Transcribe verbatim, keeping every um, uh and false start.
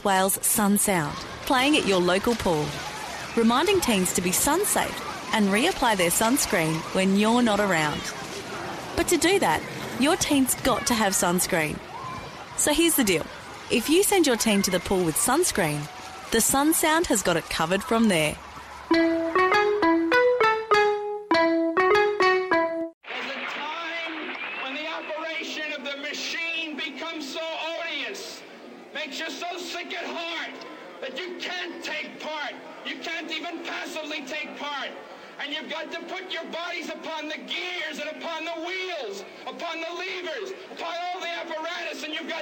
South Wales Sun Sound, playing at your local pool, reminding teens to be sun safe and reapply their sunscreen when you're not around. But to do that, your teen's got to have sunscreen. So here's the deal. If you send your teen to the pool with sunscreen, the Sun Sound has got it covered from there. There's a time when the operation of the machine becomes so odious, makes you so sick at heart that you can't take part. You can't even passively take part. And you've got to put your bodies upon the gears and upon the wheels, upon the levers, upon all the apparatus, and you've got